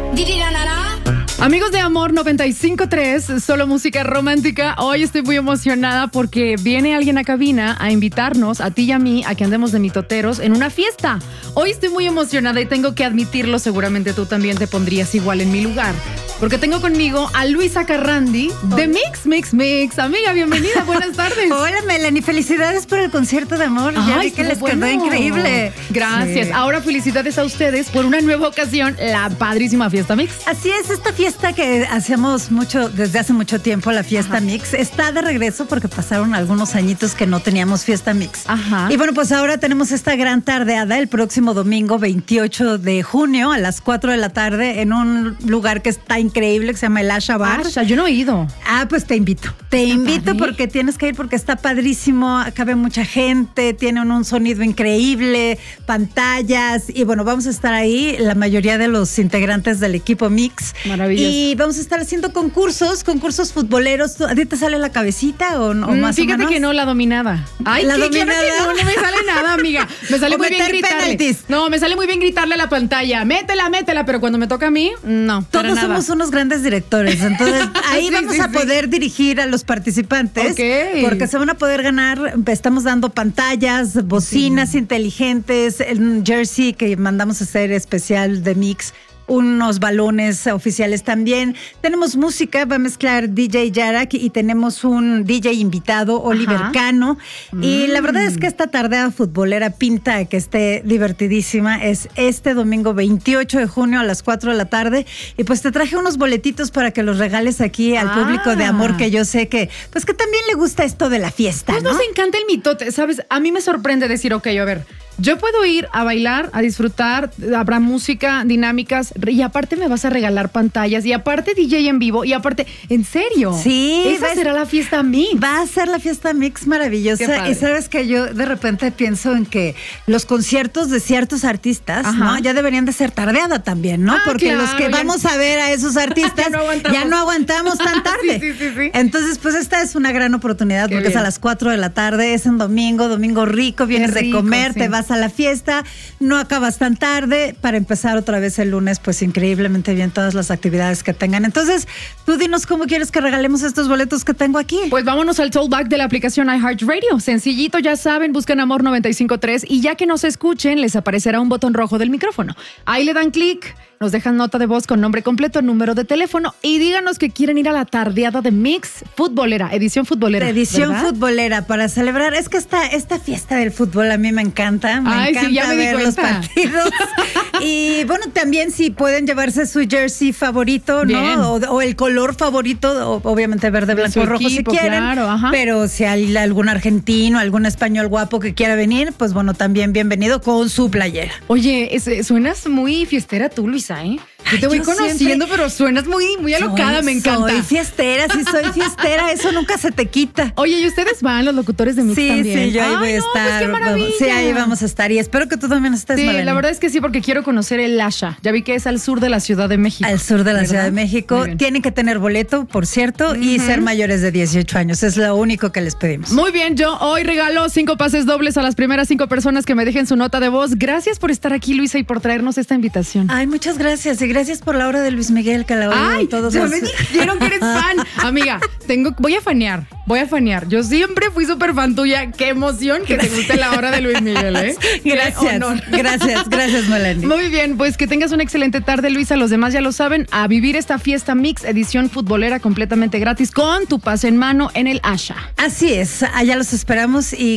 Amigos de Amor 95.3, solo música romántica. Hoy estoy muy emocionada porque viene alguien a cabina a invitarnos, a ti y a mí, a que andemos de mitoteros en una fiesta. Hoy estoy muy emocionada y tengo que admitirlo, seguramente tú también te pondrías igual en mi lugar. Porque tengo conmigo a Luisa Carrandi de Mix. Amiga, bienvenida, buenas tardes. Hola, Melanie, felicidades por el concierto de Amor. Ya vi que les quedó increíble. Gracias. Sí. Ahora felicidades a ustedes por una nueva ocasión, la padrísima Fiesta Mix. Así es, esta fiesta que hacemos desde hace mucho tiempo, la Fiesta Mix, está de regreso porque pasaron algunos añitos que no teníamos Fiesta Mix. Ajá. Y bueno, pues ahora tenemos esta gran tardeada el próximo domingo 28 de junio a las 4 de la tarde en un lugar que está increíble, que se llama el Asha Bar. Asha, yo no he ido. Pues te invito. Te invito porque tienes que ir porque está padrísimo, cabe mucha gente, tiene un sonido increíble, pantallas y bueno, vamos a estar ahí, la mayoría de los integrantes del equipo Mix. Maravilloso. Y vamos a estar haciendo concursos futboleros. ¿A ti te sale la cabecita o más fíjate o menos? que no, la dominada. Ay, ¿La dominada? Claro que no me sale nada, amiga. Me sale muy bien gritarle. Penaltis. No, me sale muy bien gritarle a la pantalla. Métela, pero cuando me toca a mí, no. Todos somos unos grandes directores, entonces ahí vamos a poder dirigir a los participantes, porque se van a poder ganar. Estamos dando pantallas, bocinas inteligentes, un jersey que mandamos a hacer especial de Mix, unos balones oficiales también. Tenemos música, va a mezclar DJ Yarak y tenemos un DJ invitado, Oliver Cano. Y la verdad es que esta tardeada futbolera pinta que esté divertidísima. Es este domingo 28 de junio a las 4 de la tarde. Y pues te traje unos boletitos para que los regales aquí al público de Amor, que yo sé que también le gusta esto de la fiesta, pues ¿no? Nos encanta el mitote, ¿sabes? A mí me sorprende decir, ok, a ver, yo puedo ir a bailar, a disfrutar, habrá música, dinámicas, y aparte me vas a regalar pantallas, y aparte DJ en vivo, y aparte, ¿en serio? Sí. Esa será la Fiesta Mix. Va a ser la Fiesta Mix maravillosa. Y sabes que yo de repente pienso en que los conciertos de ciertos artistas, ¿no? Ya deberían de ser tardeada también, ¿no? Porque los que vamos a ver a esos artistas ya no aguantamos tan tarde. Sí. Entonces, pues esta es una gran oportunidad porque es a las 4 de la tarde, es un domingo rico, vienes de comer, te vas a la fiesta, no acabas tan tarde para empezar otra vez el lunes, pues increíblemente bien todas las actividades que tengan. Entonces, tú dinos cómo quieres que regalemos estos boletos que tengo aquí. Pues vámonos al tollback de la aplicación iHeartRadio. Sencillito, ya saben, buscan Amor 95.3 y ya que nos escuchen, les aparecerá un botón rojo del micrófono. Ahí le dan clic, nos dejan nota de voz con nombre completo, número de teléfono y díganos que quieren ir a la tardeada de Mix futbolera, edición futbolera. Edición futbolera para celebrar. Es que esta fiesta del fútbol a mí me encanta. Me encanta ver los partidos. Y bueno, también si pueden llevarse su jersey favorito, ¿no? O el color favorito, obviamente verde, blanco, rojo equipo, si quieren. Claro, pero si hay algún argentino, algún español guapo que quiera venir, pues bueno, también bienvenido con su playera. Oye, suenas muy fiestera tú, Luisa, ¿eh? Yo te voy conociendo, pero suenas muy alocada, me encanta. Soy fiestera, eso nunca se te quita. Oye, ¿y ustedes van, los locutores de Mix también? Sí, yo ahí voy a estar. Pues qué maravilla. Sí, ahí vamos a estar y espero que tú también estés, Maleni. La verdad es que sí, porque quiero conocer el Asha. Ya vi que es al sur de la Ciudad de México. Al sur de la Ciudad de México. Tienen que tener boleto, por cierto, y ser mayores de 18 años. Es lo único que les pedimos. Muy bien, yo hoy regalo 5 pases dobles a las primeras 5 personas que me dejen su nota de voz. Gracias por estar aquí, Luisa, y por traernos esta invitación. Ay, muchas gracias. Y gracias por la hora de Luis Miguel, que la oigo todos ya me dijeron que eres fan. Amiga, voy a fanear. Yo siempre fui súper fan tuya. Qué emoción que te guste la hora de Luis Miguel, ¿eh? Gracias, Melanie. Muy bien, pues que tengas una excelente tarde, Luisa. Los demás ya lo saben, a vivir esta Fiesta Mix, edición futbolera completamente gratis, con tu pase en mano en el Asha. Así es, allá los esperamos y